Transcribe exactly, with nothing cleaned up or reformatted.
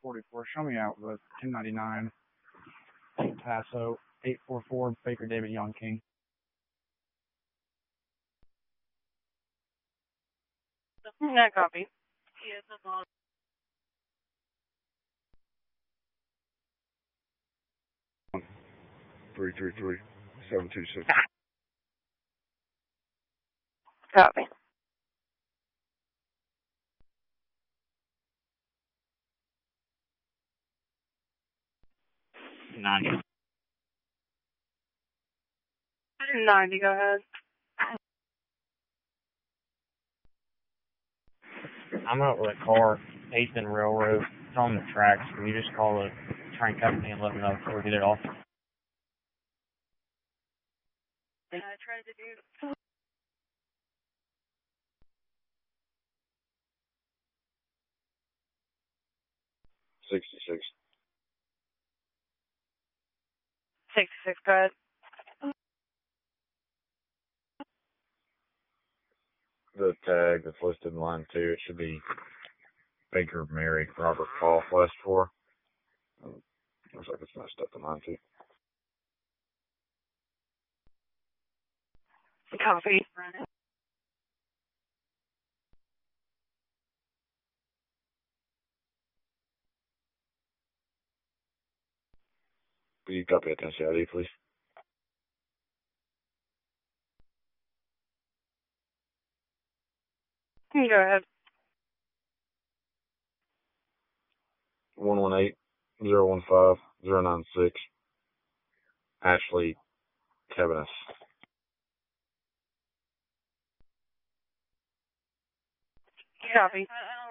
forty-four. Show me out with ten ninety-nine. Paso, eight four four, Baker David Young King. Yeah, copy. Three three three seven two six. Copy. ninety. ninety, go ahead. I'm out with a car, eighth and Railroad. It's on the tracks. Can you just call the train company and let them know before we get it off? I tried to do. sixty-six. sixty-six, go ahead. The tag that's listed in line two, it should be Baker Mary Robert Paul last four. Um, looks like it's messed up in line two. Copy. Will you copy at Tennessee I D, please? You go ahead. one one eight zero one five zero nine six. Ashley Kevinus. Copy.